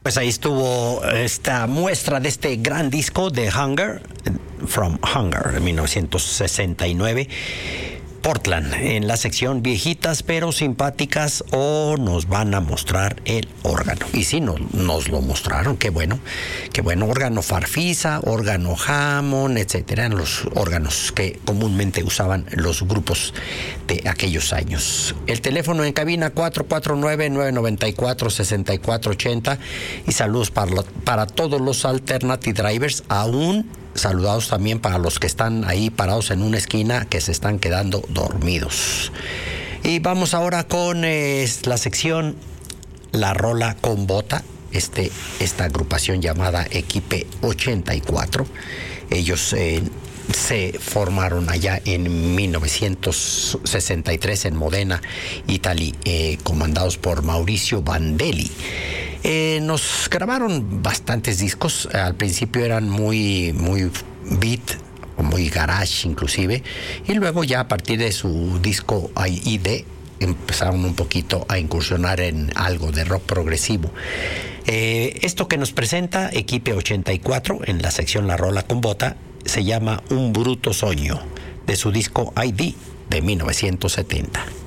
Pues ahí estuvo esta muestra de este gran disco de Hunger, From Hunger, de 1969. Portland, en la sección viejitas pero simpáticas, o nos van a mostrar el órgano. Y sí, nos lo mostraron, qué bueno, órgano Farfisa, órgano Hammond, etcétera, eran los órganos que comúnmente usaban los grupos de aquellos años. El teléfono en cabina 449-994-6480, y saludos para todos los Alternative Drivers, aún saludados también para los que están ahí parados en una esquina que se están quedando dormidos. Y vamos ahora con la sección La Rola con Bota, esta agrupación llamada Equipe 84. Ellos se formaron allá en 1963 en Modena, Italy, comandados por Mauricio Bandelli. Nos grabaron bastantes discos. Al principio eran muy beat, o muy garage inclusive, y luego ya a partir de su disco ID empezaron un poquito a incursionar en algo de rock progresivo. Esto que nos presenta Equipe 84 en la sección La Rola con Bota se llama Un Bruto Sueño, de su disco ID de 1970.